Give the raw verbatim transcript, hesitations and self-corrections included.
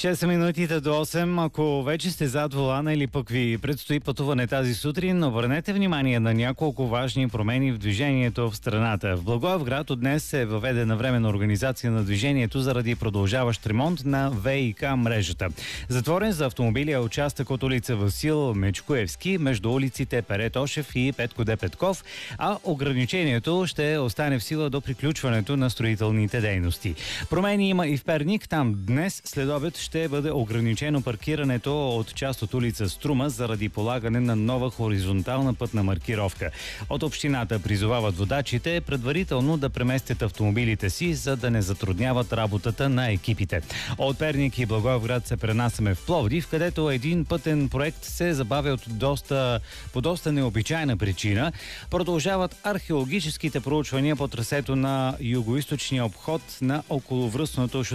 шест са минутите до осем. Ако вече сте зад волана или пък ви предстои пътуване тази сутрин, обърнете внимание на няколко важни промени в движението в страната. В Благоевград от днес е въведена временна организация на движението заради продължаващ ремонт на ВиК мрежата. Затворен за автомобили е участък от улица Васил Мечкоевски между улиците Пере Тошев и Петко Де Петков, а ограничението ще остане в сила до приключването на строителните дейности. Промени има и в Перник. Там днес след обед ще бъде ограничено паркирането от част от улица Струма заради полагане на нова хоризонтална пътна маркировка. От общината призовават водачите предварително да преместят автомобилите си, за да не затрудняват работата на екипите. От Перник и Благоевград се пренасяме в Пловдив, където един пътен проект се забавя от доста, по доста необичайна причина. Продължават археологическите проучвания по трасето на югоизточния обход на околовръстното